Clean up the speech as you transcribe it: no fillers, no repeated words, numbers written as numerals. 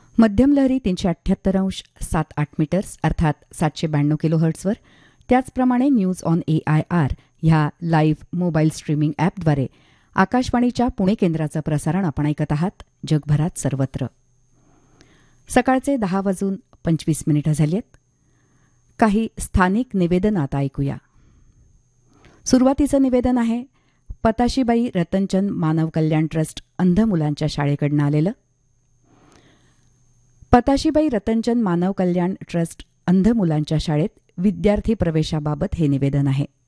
मध्यम लहरी 378.7 मीटर्स अर्थात 792 किलोहर्ट्झवर, त्याचप्रमाणे न्यूज ऑन AIR ह्या लाईव्ह मोबाईल स्ट्रीमिंग ॲपद्वारे आकाशवाणीच्या पुणे केंद्राचं प्रसारण आपण ऐकत आहात जगभरात सर्वत्र. सकाळचे 10:25 झाली आहेत. काही स्थानिक निवेदन आता ऐकूया. सुरुवातीचं निवेदन आहे पताशीबाई रतनचंद मानव कल्याण ट्रस्ट अंध मुलांच्या शाळेकडनं आलेलं. पताशीबाई रतनचंद मानव कल्याण ट्रस्ट अंध मुलांच्या शाळेत विद्यार्थी प्रवेशाबाबत हे निवेदन आहे.